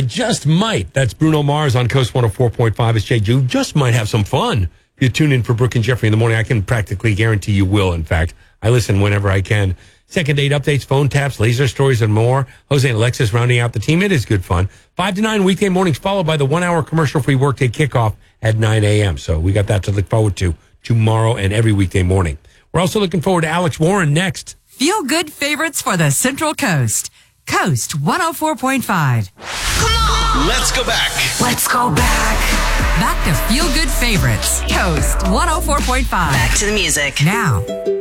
I just might. That's Bruno Mars on Coast 104.5. It's Jay. You just might have some fun if you tune in for Brooke and Jeffrey in the morning. I can practically guarantee you will, in fact. I listen whenever I can. Second date updates, phone taps, laser stories, and more. Jose and Alexis rounding out the team. It is good fun. 5 to 9 weekday mornings, followed by the 1 hour commercial-free workday kickoff at 9 a.m. So we got that to look forward to tomorrow and every weekday morning. We're also looking forward to Alex Warren next. Feel good favorites for the Central Coast. Coast 104.5. Come on! Let's go back. Let's go back. Back to Feel Good Favorites. Coast 104.5. Back to the music. Now.